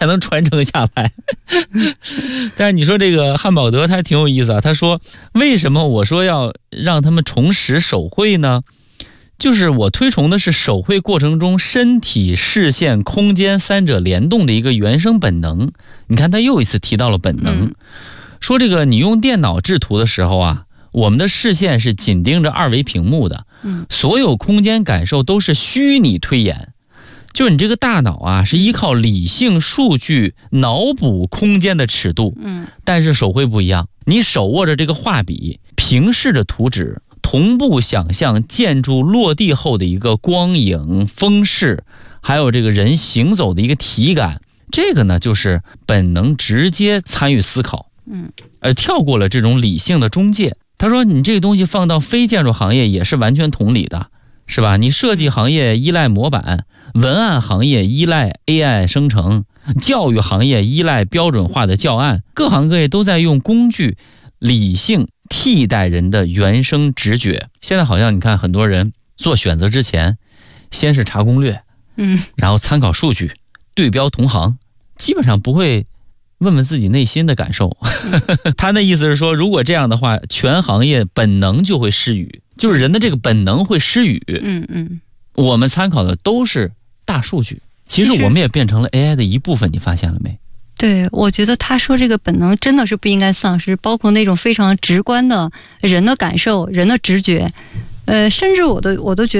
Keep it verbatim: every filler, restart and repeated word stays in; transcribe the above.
才能传承下来。但是你说这个汉堡德他挺有意思啊，他说为什么我说要让他们重拾手绘呢？就是我推崇的是手绘过程中身体、视线、空间三者联动的一个原生本能。你看他又一次提到了本能，嗯、说这个你用电脑制图的时候啊，我们的视线是紧盯着二维屏幕的，嗯，所有空间感受都是虚拟推演。就是你这个大脑啊，是依靠理性数据脑补空间的尺度，嗯，但是手绘不一样，你手握着这个画笔，平视着图纸，同步想象建筑落地后的一个光影、风势，还有这个人行走的一个体感，这个呢就是本能直接参与思考，嗯，而跳过了这种理性的中介。他说你这个东西放到非建筑行业也是完全同理的，是吧？你设计行业依赖模板，文案行业依赖 A I 生成，教育行业依赖标准化的教案，各行各业都在用工具理性替代人的原生直觉。现在好像你看很多人做选择之前，先是查攻略，嗯，然后参考数据，对标同行，基本上不会问问自己内心的感受。他的意思是说，如果这样的话，全行业本能就会失语，就是人的这个本能会失语。嗯嗯，我们参考的都是大数据，其实我们也变成了 A I 的一部分，你发现了没？ 对，我觉得他说这个本能真的是不应该丧失，包括那种非常直观的人的感受、人的直觉，呃，甚至我都我都觉得。